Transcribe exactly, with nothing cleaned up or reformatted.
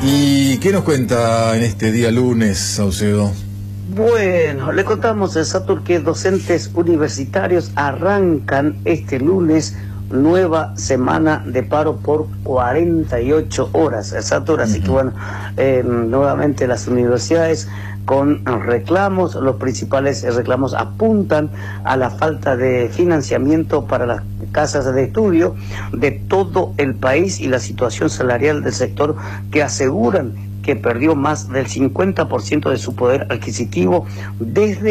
¿Y qué nos cuenta en este día lunes, Saucedo? Bueno, le contamos a Satur que docentes universitarios arrancan este lunes nueva semana de paro por cuarenta y ocho horas, Satur, así uh-huh. que bueno, eh, nuevamente las universidades con reclamos, los principales reclamos apuntan a la falta de financiamiento para las casas de estudio de todo el país y la situación salarial del sector que aseguran que perdió más del cincuenta por ciento de su poder adquisitivo desde